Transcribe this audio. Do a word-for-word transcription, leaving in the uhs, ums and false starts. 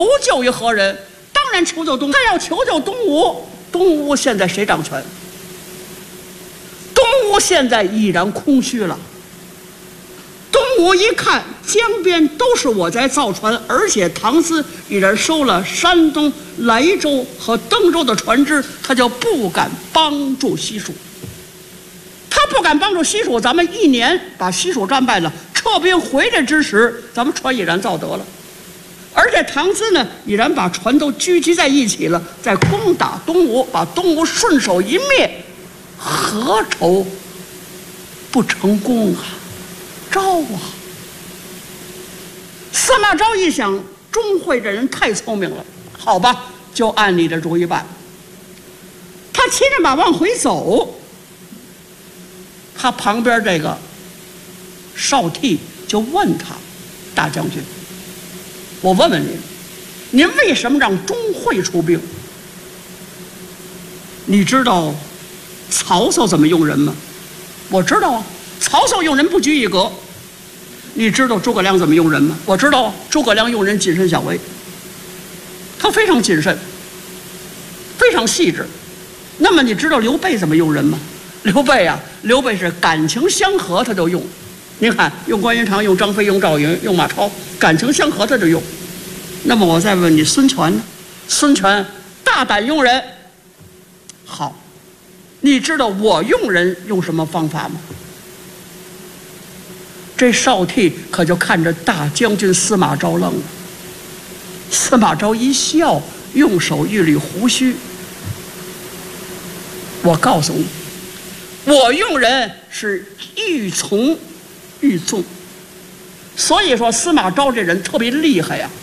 救于何人？当然求救东吴。他要求救东吴，东吴现在谁掌权？东吴现在已然空虚了。东吴一看江边都是我在造船，而且唐司已然收了山东莱州和登州的船只，他就不敢帮助西蜀。他不敢帮助西蜀，咱们一年把西蜀战败了，撤兵回来之时，咱们船已然造得了。而且唐司呢，已然把船都聚集在一起了，在攻打东吴，把东吴顺手一灭，何愁不成功啊？招啊！司马昭一想，钟会这人太聪明了，好吧，就按你的主意办。他骑着马往回走，他旁边这个少替就问他：“大将军，我问问您，您为什么让钟会出兵？你知道曹操怎么用人吗？”“我知道啊，曹操用人不拘一格。”“你知道诸葛亮怎么用人吗？”“我知道啊，诸葛亮用人谨慎小微，他非常谨慎，非常细致。那么你知道刘备怎么用人吗？”“刘备啊，刘备是感情相合他就用。您看，用关云长，用张飞，用赵云，用马超，感情相合他就用。那么我再问你，孙权呢？孙权大胆用人。好，你知道我用人用什么方法吗？”这少替可就看着大将军司马昭愣了。司马昭一笑，用手一捋胡须：“我告诉你，我用人是愈从愈纵。所以说司马昭这人特别厉害呀、啊。